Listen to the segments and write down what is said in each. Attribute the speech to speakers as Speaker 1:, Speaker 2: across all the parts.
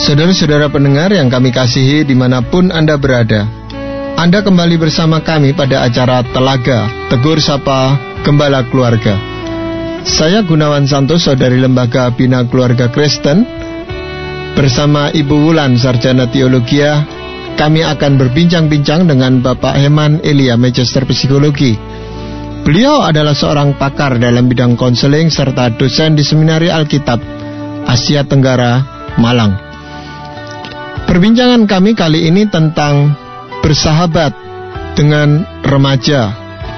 Speaker 1: Saudara-saudara pendengar yang kami kasihi dimanapun Anda berada, Anda kembali bersama kami pada acara Telaga Tegur Sapa Gembala Keluarga. Saya Gunawan Santoso dari Lembaga Bina Keluarga Kristen. Bersama Ibu Wulan, Sarjana Teologia, kami akan berbincang-bincang dengan Bapak Heman Elia, Magister Psikologi. Beliau adalah seorang pakar dalam bidang konseling serta dosen di Seminari Alkitab Asia Tenggara, Malang. Perbincangan kami kali ini tentang bersahabat dengan remaja.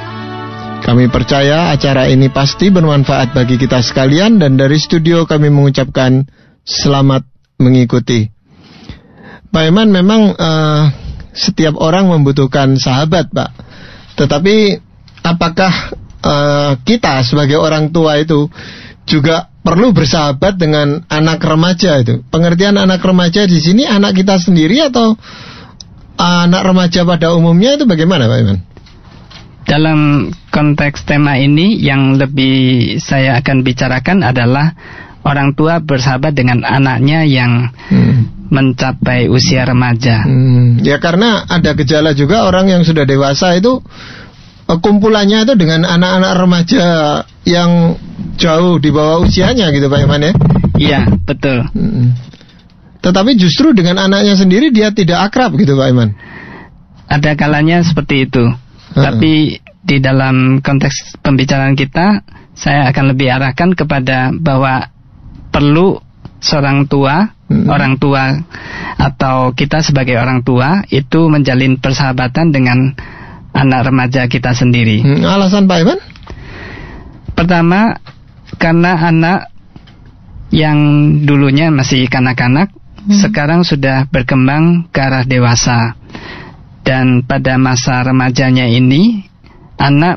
Speaker 1: Kami percaya acara ini pasti bermanfaat bagi kita sekalian, dan dari studio kami mengucapkan selamat mengikuti. Pak Eman, memang setiap orang membutuhkan sahabat, Pak. Tetapi apakah kita sebagai orang tua itu juga perlu bersahabat dengan anak remaja itu? Pengertian anak remaja di sini anak kita sendiri atau anak remaja pada umumnya, itu bagaimana, Pak Iman?
Speaker 2: Dalam konteks tema ini yang lebih saya akan bicarakan adalah orang tua bersahabat dengan anaknya yang mencapai usia remaja.
Speaker 1: Ya, karena ada gejala juga orang yang sudah dewasa itu kumpulannya itu dengan anak-anak remaja yang jauh di bawah usianya gitu, Pak Iman, ya?
Speaker 2: Iya, betul.
Speaker 1: Tetapi justru dengan anaknya sendiri dia tidak akrab gitu, Pak Iman.
Speaker 2: Ada kalanya seperti itu. Tapi di dalam konteks pembicaraan kita, saya akan lebih arahkan kepada bahwa perlu seorang tua, orang tua atau kita sebagai orang tua itu menjalin persahabatan dengan anak remaja kita sendiri.
Speaker 1: Alasan, Pak Iman?
Speaker 2: Pertama, karena anak yang dulunya masih kanak-kanak sekarang sudah berkembang ke arah dewasa. Dan pada masa remajanya ini, anak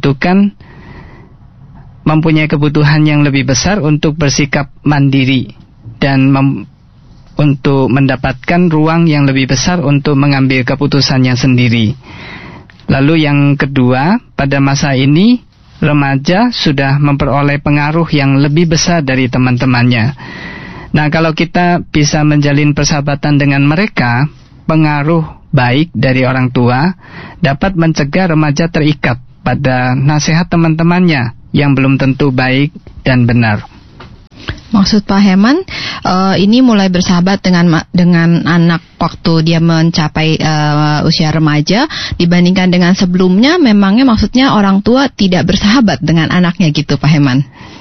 Speaker 2: mempunyai kebutuhan yang lebih besar untuk bersikap mandiri dan untuk mendapatkan ruang yang lebih besar untuk mengambil keputusannya sendiri. Lalu yang kedua, pada masa ini remaja sudah memperoleh pengaruh yang lebih besar dari teman-temannya. Nah, kalau kita bisa menjalin persahabatan dengan mereka, pengaruh baik dari orang tua dapat mencegah remaja terikat pada nasihat teman-temannya yang belum tentu baik dan benar.
Speaker 3: Maksud Pak Heman, ini mulai bersahabat dengan anak waktu dia mencapai usia remaja dibandingkan dengan sebelumnya, memangnya maksudnya orang tua tidak bersahabat dengan anaknya gitu, Pak Heman?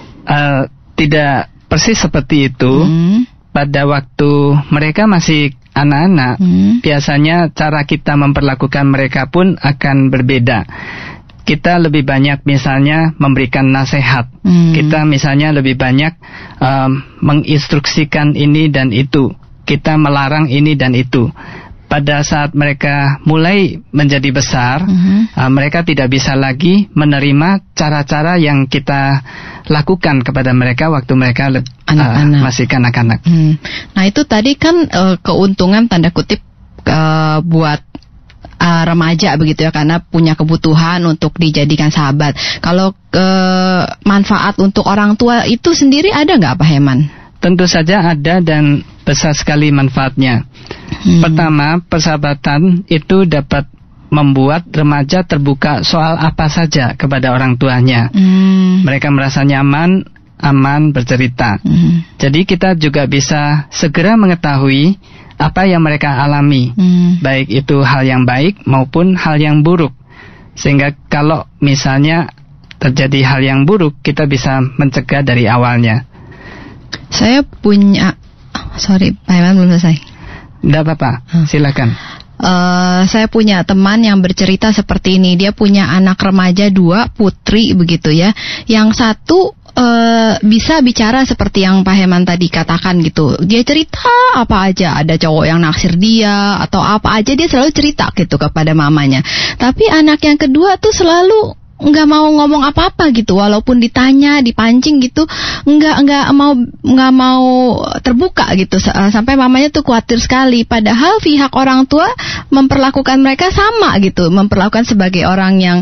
Speaker 2: Tidak persis seperti itu. Pada waktu mereka masih anak-anak, biasanya cara kita memperlakukan mereka pun akan berbeda. Kita lebih banyak misalnya memberikan nasihat. Kita misalnya lebih banyak menginstruksikan ini dan itu. Kita melarang ini dan itu. Pada saat mereka mulai menjadi besar, mereka tidak bisa lagi menerima cara-cara yang kita lakukan kepada mereka waktu mereka masih kanak-kanak.
Speaker 3: Nah, itu tadi kan keuntungan tanda kutip buat remaja begitu ya, karena punya kebutuhan untuk dijadikan sahabat. Kalau manfaat untuk orang tua itu sendiri ada nggak, Pak Heman?
Speaker 2: Tentu saja ada dan besar sekali manfaatnya. Pertama, persahabatan itu dapat membuat remaja terbuka soal apa saja kepada orang tuanya. Mereka merasa nyaman, aman bercerita. Jadi kita juga bisa segera mengetahui apa yang mereka alami, baik itu hal yang baik maupun hal yang buruk. Sehingga kalau misalnya terjadi hal yang buruk, kita bisa mencegah dari awalnya.
Speaker 3: Saya punya, Pak Heman belum selesai.
Speaker 2: Tidak apa-apa, silakan.
Speaker 3: Saya punya teman yang bercerita seperti ini. Dia punya anak remaja 2, putri begitu ya. Yang satu bisa bicara seperti yang Pak Heman tadi katakan gitu. Dia cerita apa aja, ada cowok yang naksir dia atau apa aja, dia selalu cerita gitu kepada mamanya. Tapi anak yang kedua tuh selalu nggak mau ngomong apa-apa gitu, walaupun ditanya, dipancing gitu, nggak mau terbuka gitu, sampai mamanya tuh khawatir sekali. Padahal pihak orang tua memperlakukan mereka sama gitu, memperlakukan sebagai orang yang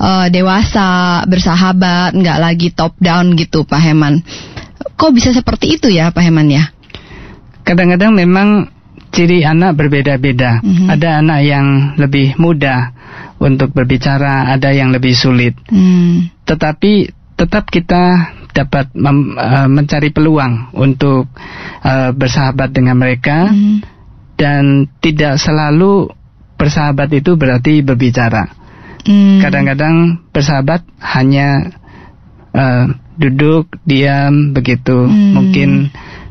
Speaker 3: dewasa, bersahabat, nggak lagi top down gitu, Pak Heman. Kok bisa seperti itu ya, Pak Heman ya?
Speaker 2: Kadang-kadang memang ciri anak berbeda-beda. Ada anak yang lebih mudah untuk berbicara, ada yang lebih sulit. Tetapi tetap kita dapat mencari peluang untuk bersahabat dengan mereka, dan tidak selalu bersahabat itu berarti berbicara. Kadang-kadang bersahabat hanya duduk diam begitu. Mungkin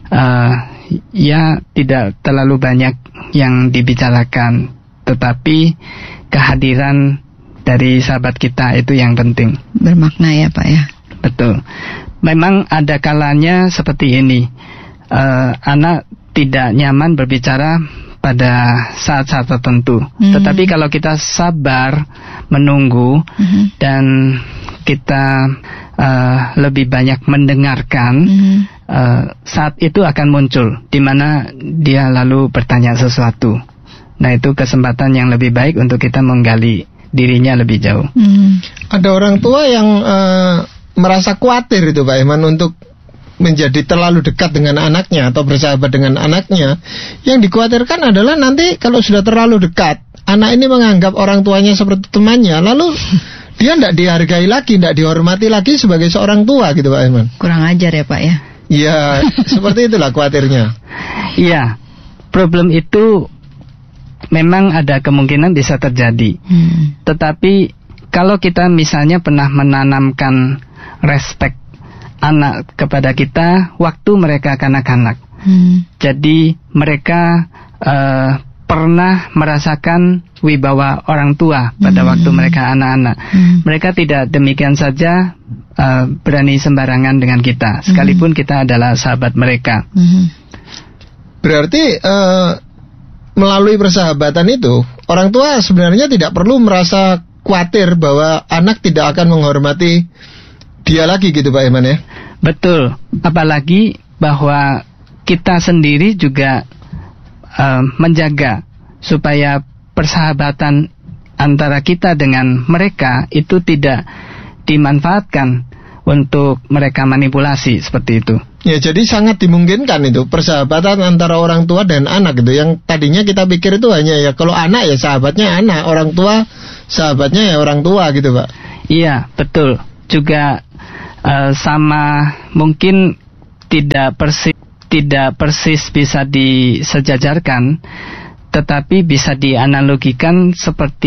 Speaker 2: ya tidak terlalu banyak yang dibicarakan, tetapi kehadiran dari sahabat kita itu yang penting.
Speaker 3: Bermakna ya Pak ya.
Speaker 2: Betul. Memang ada kalanya seperti ini, anak tidak nyaman berbicara pada saat-saat tertentu. Tetapi kalau kita sabar menunggu dan kita lebih banyak mendengarkan, saat itu akan muncul di mana dia lalu bertanya sesuatu. Nah, itu kesempatan yang lebih baik untuk kita menggali dirinya lebih jauh.
Speaker 1: Ada orang tua yang merasa khawatir itu Pak Iman untuk menjadi terlalu dekat dengan anaknya atau bersahabat dengan anaknya. Yang dikhawatirkan adalah nanti kalau sudah terlalu dekat, anak ini menganggap orang tuanya seperti temannya, lalu dia tidak dihargai lagi, tidak dihormati lagi sebagai seorang tua gitu Pak Iman.
Speaker 3: Kurang ajar ya Pak ya.
Speaker 1: Iya, seperti itulah khawatirnya.
Speaker 2: Iya, problem itu memang ada kemungkinan bisa terjadi. Tetapi kalau kita misalnya pernah menanamkan respek anak kepada kita waktu mereka kanak-kanak, jadi mereka pernah merasakan wibawa orang tua pada waktu mereka anak-anak. Mereka tidak demikian saja berani sembarangan dengan kita, sekalipun kita adalah sahabat mereka.
Speaker 1: Berarti melalui persahabatan itu, orang tua sebenarnya tidak perlu merasa khawatir bahwa anak tidak akan menghormati dia lagi gitu Pak Iman ya.
Speaker 2: Betul, apalagi bahwa kita sendiri juga menjaga supaya persahabatan antara kita dengan mereka itu tidak dimanfaatkan untuk mereka manipulasi seperti itu.
Speaker 1: Ya, jadi sangat dimungkinkan itu persahabatan antara orang tua dan anak gitu. Yang tadinya kita pikir itu hanya ya kalau anak ya sahabatnya anak, orang tua sahabatnya ya orang tua gitu Pak.
Speaker 2: Iya, betul. Juga sama mungkin tidak persis bisa disejajarkan, tetapi bisa dianalogikan seperti